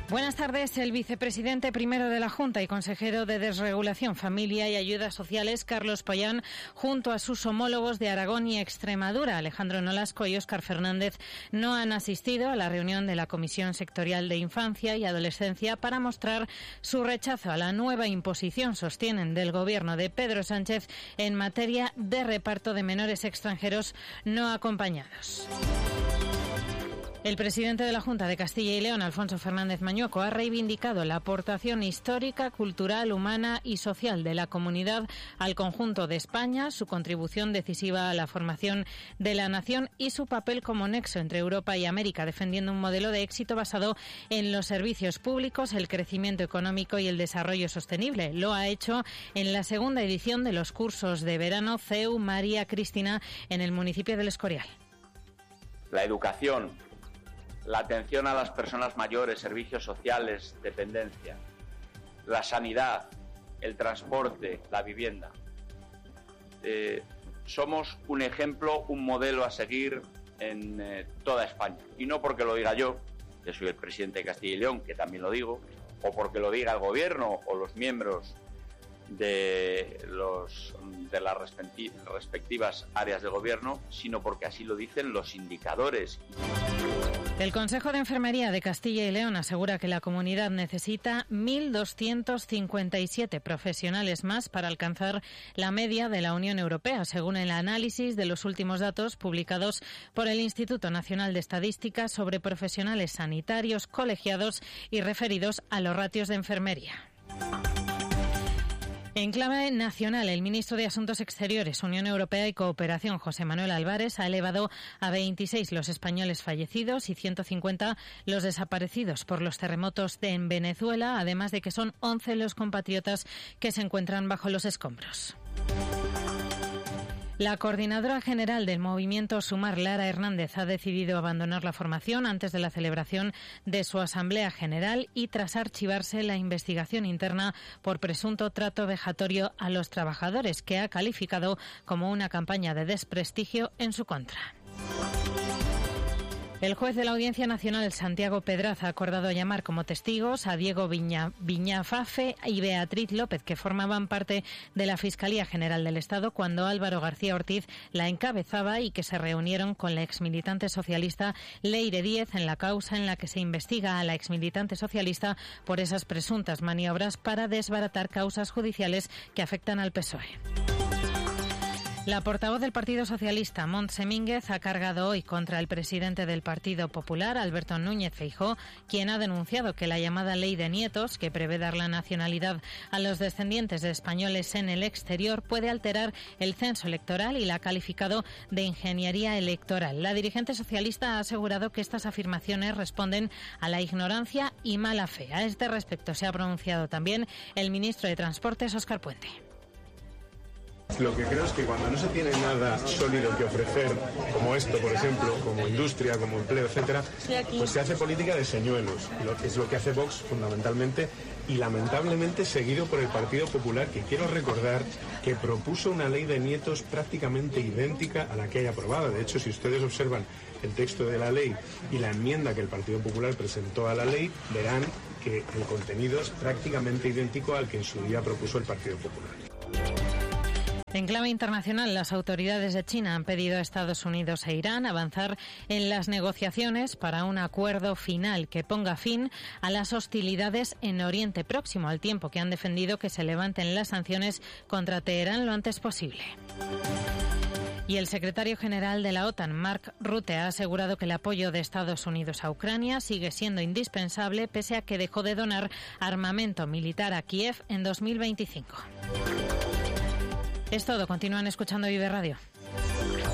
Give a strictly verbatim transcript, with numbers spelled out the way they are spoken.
Buenas tardes. El vicepresidente primero de la Junta y consejero de Desregulación, Familia y Ayudas Sociales, Carlos Pollán, junto a sus homólogos de Aragón y Extremadura, Alejandro Nolasco y Óscar Fernández, no han asistido a la reunión de la Comisión Sectorial de Infancia y Adolescencia para mostrar su rechazo a la nueva imposición, sostienen, del gobierno de Pedro Sánchez en materia de reparto de menores extranjeros no acompañados. El presidente de la Junta de Castilla y León, Alfonso Fernández Mañueco, ha reivindicado la aportación histórica, cultural, humana y social de la comunidad al conjunto de España, su contribución decisiva a la formación de la nación y su papel como nexo entre Europa y América, defendiendo un modelo de éxito basado en los servicios públicos, el crecimiento económico y el desarrollo sostenible. Lo ha hecho en la segunda edición de los cursos de verano C E U María Cristina en el municipio del Escorial. La educación, la atención a las personas mayores, servicios sociales, dependencia, la sanidad, el transporte, la vivienda. Eh, somos un ejemplo, un modelo a seguir en eh, toda España. Y no porque lo diga yo, que soy el presidente de Castilla y León, que también lo digo, o porque lo diga el gobierno o los miembros de, los, de las respectivas áreas de gobierno, sino porque así lo dicen los indicadores. El Consejo de Enfermería de Castilla y León asegura que la comunidad necesita mil doscientos cincuenta y siete profesionales más para alcanzar la media de la Unión Europea, según el análisis de los últimos datos publicados por el Instituto Nacional de Estadística sobre profesionales sanitarios colegiados y referidos a los ratios de enfermería. En clave nacional, el ministro de Asuntos Exteriores, Unión Europea y Cooperación, José Manuel Álvarez, ha elevado a veintiséis los españoles fallecidos y ciento cincuenta los desaparecidos por los terremotos de en Venezuela, además de que son once los compatriotas que se encuentran bajo los escombros. La coordinadora general del movimiento Sumar, Lara Hernández, ha decidido abandonar la formación antes de la celebración de su Asamblea General y tras archivarse la investigación interna por presunto trato vejatorio a los trabajadores, que ha calificado como una campaña de desprestigio en su contra. El juez de la Audiencia Nacional, Santiago Pedraz, ha acordado llamar como testigos a Diego Viña, Viñafafe y Beatriz López, que formaban parte de la Fiscalía General del Estado cuando Álvaro García Ortiz la encabezaba y que se reunieron con la exmilitante socialista Leire Díez en la causa en la que se investiga a la exmilitante socialista por esas presuntas maniobras para desbaratar causas judiciales que afectan al P S O E. La portavoz del Partido Socialista, Montse Mínguez, ha cargado hoy contra el presidente del Partido Popular, Alberto Núñez Feijóo, quien ha denunciado que la llamada Ley de Nietos, que prevé dar la nacionalidad a los descendientes de españoles en el exterior, puede alterar el censo electoral y la ha calificado de ingeniería electoral. La dirigente socialista ha asegurado que estas afirmaciones responden a la ignorancia y mala fe. A este respecto se ha pronunciado también el ministro de Transportes, Óscar Puente. Lo que creo es que cuando no se tiene nada sólido que ofrecer, como esto, por ejemplo, como industria, como empleo, etcétera, pues se hace política de señuelos, lo que es lo que hace Vox fundamentalmente y lamentablemente seguido por el Partido Popular, que quiero recordar que propuso una ley de nietos prácticamente idéntica a la que hay aprobada. De hecho, si ustedes observan el texto de la ley y la enmienda que el Partido Popular presentó a la ley, verán que el contenido es prácticamente idéntico al que en su día propuso el Partido Popular. En clave internacional, las autoridades de China han pedido a Estados Unidos e Irán avanzar en las negociaciones para un acuerdo final que ponga fin a las hostilidades en Oriente Próximo, al tiempo que han defendido que se levanten las sanciones contra Teherán lo antes posible. Y el secretario general de la OTAN, Mark Rutte, ha asegurado que el apoyo de Estados Unidos a Ucrania sigue siendo indispensable pese a que dejó de donar armamento militar a Kiev en dos mil veinticinco. Es todo. Continúan escuchando Vive Radio.